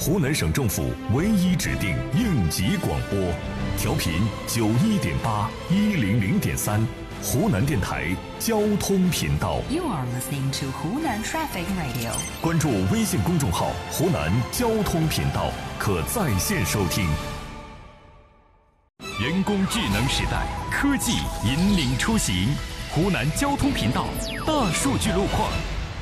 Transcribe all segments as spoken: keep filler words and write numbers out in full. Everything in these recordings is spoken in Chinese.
湖南省政府唯一指定应急广播，调频九一点八一零零点三，湖南电台交通频道。 You are listening to 湖南 Traffic Radio。 关注微信公众号“湖南交通频道”，可在线收听。人工智能时代，科技引领出行。湖南交通频道大数据路况。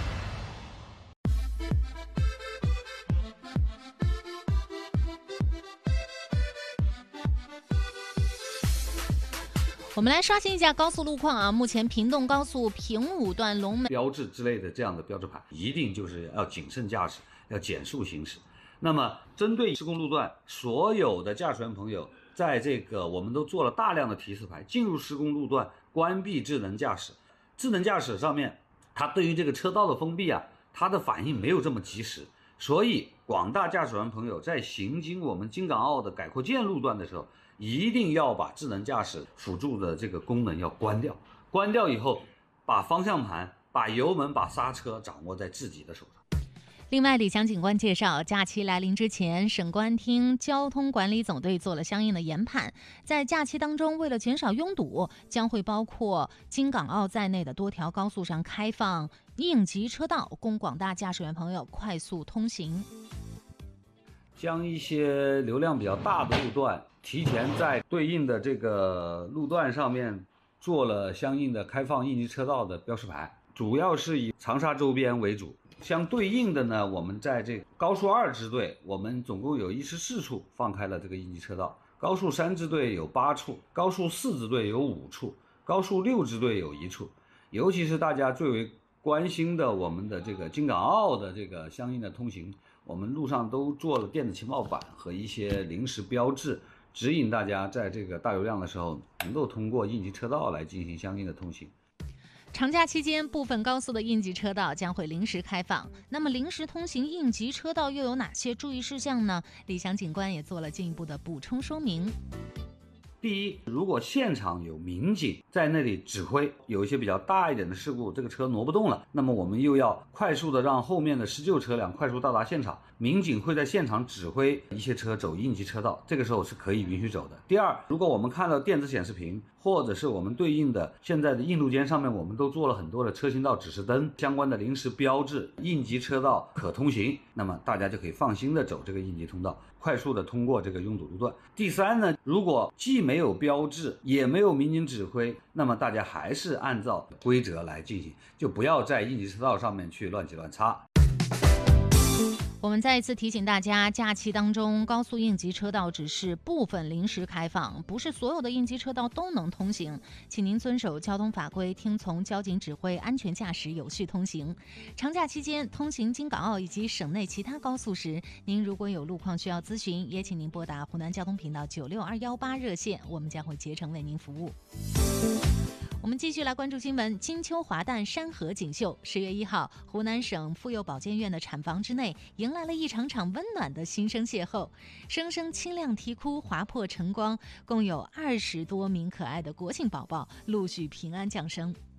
我们来刷新一下高速路况啊！目前平洞高速平武段龙门标志之类的这样的标志牌，一定就是要谨慎驾驶，要减速行驶。那么，针对施工路段，所有的驾驶员朋友，在这个我们都做了大量的提示牌，进入施工路段关闭智能驾驶。智能驾驶上面，它对于这个车道的封闭啊，它的反应没有这么及时，所以广大驾驶员朋友在行经我们京港澳的改扩建路段的时候，一定要把智能驾驶辅助的这个功能要关掉，关掉以后，把方向盘、把油门、把刹车掌握在自己的手上。 另外，李强警官介绍，假期来临之前，省公安厅交通管理总队做了相应的研判，在假期当中，为了减少拥堵，将会包括京港澳在内的多条高速上开放应急车道，供广大驾驶员朋友快速通行。 将一些流量比较大的路段，提前在对应的这个路段上面做了相应的开放应急车道的标识牌，主要是以长沙周边为主。相对应的呢，我们在这高速二支队，我们总共有一十四处放开了这个应急车道；高速三支队有八处，高速四支队有五处，高速六支队有一处。尤其是大家最为关心的，我们的这个京港澳的这个相应的通行，我们路上都做了电子情报板和一些临时标志，指引大家在这个大流量的时候能够通过应急车道来进行相应的通行。 长假期间，部分高速的应急车道将会临时开放。那么，临时通行应急车道又有哪些注意事项呢？李强警官也做了进一步的补充说明。 第一，如果现场有民警在那里指挥，有一些比较大一点的事故，这个车挪不动了，那么我们又要快速的让后面的施救车辆快速到达现场，民警会在现场指挥一些车走应急车道，这个时候是可以允许走的。第二，如果我们看到电子显示屏，或者是我们对应的现在的硬路肩上面，我们都做了很多的车行道指示灯相关的临时标志，应急车道可通行，那么大家就可以放心的走这个应急通道，快速的通过这个拥堵路段。第三呢，如果既没有标志也没有民警指挥，那么大家还是按照规则来进行，就不要在应急车道上面去乱挤乱插。 我们再一次提醒大家，假期当中高速应急车道只是部分临时开放，不是所有的应急车道都能通行，请您遵守交通法规，听从交警指挥，安全驾驶，有序通行。长假期间通行京港澳以及省内其他高速时，您如果有路况需要咨询，也请您拨打湖南交通频道九六二幺八热线，我们将会竭诚为您服务。我们继续来关注新闻。金秋华诞山河锦绣，十月一号，湖南省妇幼保健院的产房之内迎来了一场场温暖的新生邂逅，声声清亮啼哭，划破晨光，共有二十多名可爱的国庆宝宝陆续平安降生。